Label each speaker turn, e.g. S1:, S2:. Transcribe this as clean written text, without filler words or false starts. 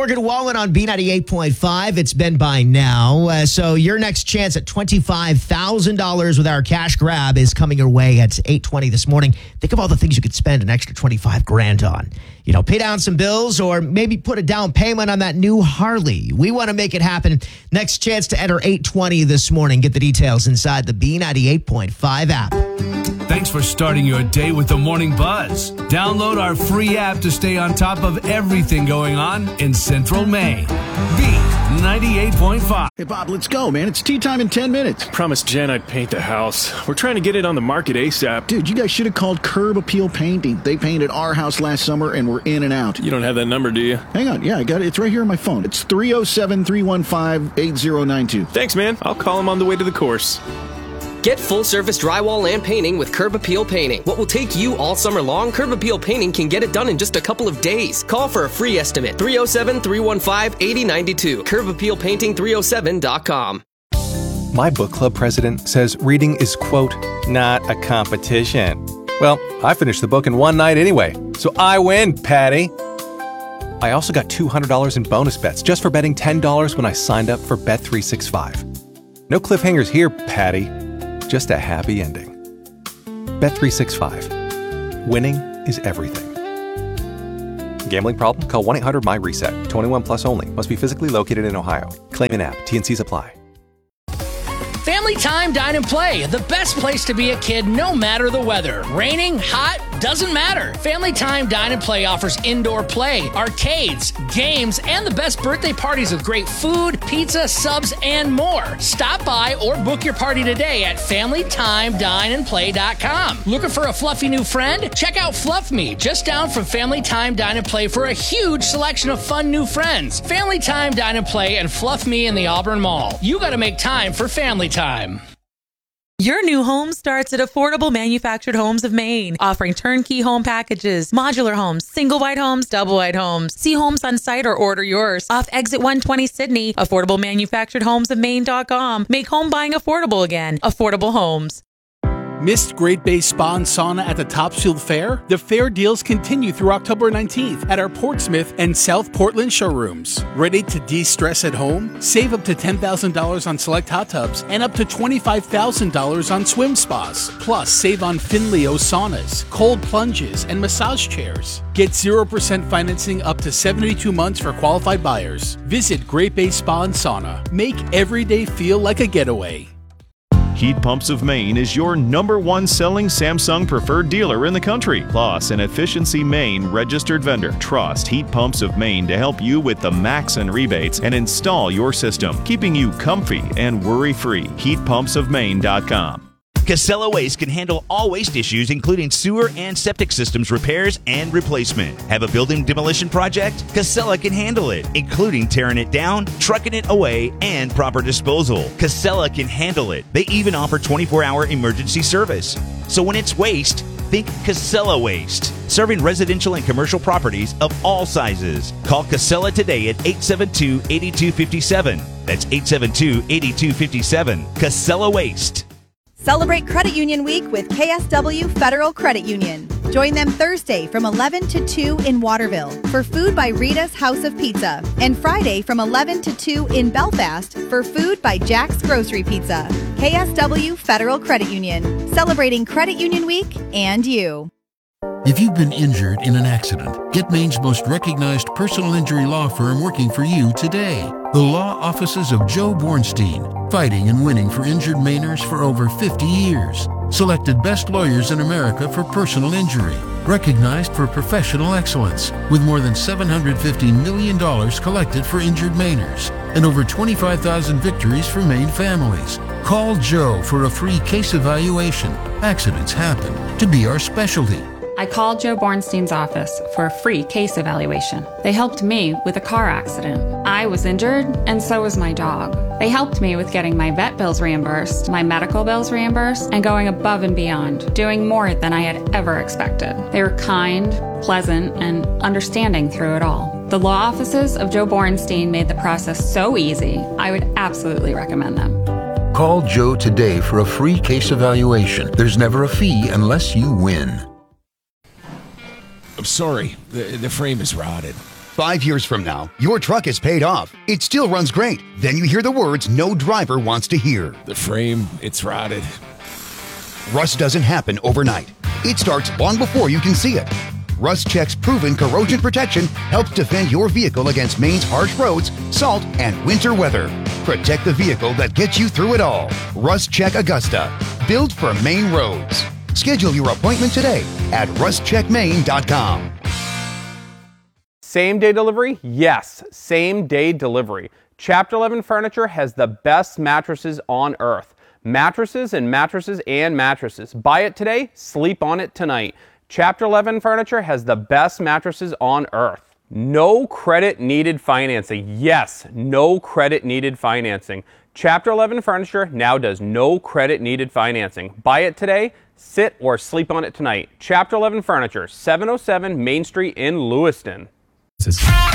S1: Morgan Wallen on B98.5. It's been by now. So your next chance at $25,000 with our cash grab is coming your way at 8:20 this morning. Think of all the things you could spend an extra 25 grand on. You know, pay down some bills or maybe put a down payment on that new Harley. We want to make it happen. Next chance to enter 8:20 this morning. Get the details inside the B98.5 app.
S2: Thanks for starting your day with the Morning Buzz. Download our free app to stay on top of everything going on in Central Maine. B98.5.
S3: Hey, Bob, let's go, man. It's tea time in 10 minutes.
S4: Promised Jen I'd paint the house. We're trying to get it on the market ASAP.
S3: Dude, you guys should have called Curb Appeal Painting. They painted our house last summer, and we're in and out.
S4: You don't have that number, do you?
S3: Hang on. Yeah, I got it. It's right here on my phone. It's 307-315-8092.
S4: Thanks, man. I'll call him on the way to the course.
S5: Get full-service drywall and painting with Curb Appeal Painting. What will take you all summer long, Curb Appeal Painting can get it done in just a couple of days. Call for a free estimate. 307-315-8092. CurbAppealPainting307.com.
S6: My book club president says reading is, quote, not a competition. Well, I finished the book in one night anyway, so I win, Patty. I also got $200 in bonus bets just for betting $10 when I signed up for Bet365. No cliffhangers here, Patty. Just a happy ending. Bet365. Winning is everything. Gambling problem? Call 1-800-MY-RESET. 21 plus only. Must be physically located in Ohio. Claim an app. T&Cs apply.
S7: Family Time Dine and Play, the best place to be a kid no matter the weather. Raining, hot, doesn't matter. Family Time Dine and Play offers indoor play, arcades, games, and the best birthday parties with great food, pizza, subs, and more. Stop by or book your party today at FamilyTimeDineAndPlay.com. Looking for a fluffy new friend? Check out Fluff Me, just down from Family Time Dine and Play for a huge selection of fun new friends. Family Time Dine and Play and Fluff Me in the Auburn Mall. You gotta make time for family time.
S8: Your new home starts at Affordable Manufactured Homes of Maine, offering turnkey home packages, modular homes, single wide homes, double wide homes. See homes on site or order yours. Off Exit 120 Sydney, AffordableManufacturedHomesofMaine.com. Make home buying affordable again. Affordable Homes.
S9: Missed Great Bay Spa and Sauna at the Topsfield Fair? The fair deals continue through October 19th at our Portsmouth and South Portland showrooms. Ready to de-stress at home? Save up to $10,000 on select hot tubs and up to $25,000 on swim spas. Plus, save on Finleo saunas, cold plunges, and massage chairs. Get 0% financing up to 72 months for qualified buyers. Visit Great Bay Spa and Sauna. Make every day feel like a getaway.
S10: Heat Pumps of Maine is your #1 selling Samsung preferred dealer in the country, plus an Efficiency Maine registered vendor. Trust Heat Pumps of Maine to help you with the max and rebates and install your system, keeping you comfy and worry-free. HeatPumpsOfMaine.com.
S11: Casella Waste can handle all waste issues, including sewer and septic systems repairs and replacement. Have a building demolition project? Casella can handle it, including tearing it down, trucking it away, and proper disposal. Casella can handle it. They even offer 24-hour emergency service. So when it's waste, think Casella Waste. Serving residential and commercial properties of all sizes. Call Casella today at 872-8257. That's 872-8257. Casella Waste.
S12: Celebrate Credit Union Week with KSW Federal Credit Union. Join them Thursday from 11 to 2 in Waterville for Food by Rita's House of Pizza, and Friday from 11 to 2 in Belfast for Food by Jack's Grocery Pizza. KSW Federal Credit Union, celebrating Credit Union Week and you.
S13: If you've been injured in an accident, get Maine's most recognized personal injury law firm working for you today. The law offices of Joe Bornstein, fighting and winning for injured Mainers for over 50 years. Selected best lawyers in America for personal injury. Recognized for professional excellence, with more than $750 million collected for injured Mainers and over 25,000 victories for Maine families. Call Joe for a free case evaluation. Accidents happen to be our specialty.
S14: I called Joe Bornstein's office for a free case evaluation. They helped me with a car accident. I was injured, and so was my dog. They helped me with getting my vet bills reimbursed, my medical bills reimbursed, and going above and beyond, doing more than I had ever expected. They were kind, pleasant, and understanding through it all. The law offices of Joe Bornstein made the process so easy, I would absolutely recommend them.
S13: Call Joe today for a free case evaluation. There's never a fee unless you win.
S15: I'm sorry, the frame is rotted. 5 years from now, your truck is paid off. It still runs great. Then you hear the words no driver wants to hear.
S16: The frame, it's rotted.
S15: Rust doesn't happen overnight. It starts long before you can see it. Rust Check's proven corrosion protection helps defend your vehicle against Maine's harsh roads, salt, and winter weather. Protect the vehicle that gets you through it all. Rust Check Augusta. Built for Maine roads. Schedule your appointment today at rustcheckmaine.com.
S17: Same-day delivery? Yes, same-day delivery. Chapter 11 Furniture has the best mattresses on earth. Mattresses and mattresses and mattresses. Buy it today, sleep on it tonight. Chapter 11 Furniture has the best mattresses on earth. No credit needed financing. Yes, no credit needed financing. Chapter 11 Furniture now does no credit needed financing. Buy it today, sit or sleep on it tonight. Chapter 11 Furniture, 707 Main Street in Lewiston.